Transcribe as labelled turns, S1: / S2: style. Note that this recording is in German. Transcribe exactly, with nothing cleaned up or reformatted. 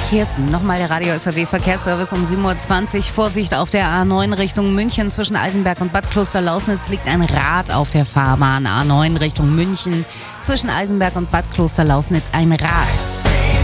S1: Hier ist nochmal der Radio S R W Verkehrsservice um sieben Uhr zwanzig. Vorsicht auf der A neun Richtung München. Zwischen Eisenberg und Bad Klosterlausnitz liegt ein Rad auf der Fahrbahn. A neun Richtung München. Zwischen Eisenberg und Bad Klosterlausnitz ein Rad.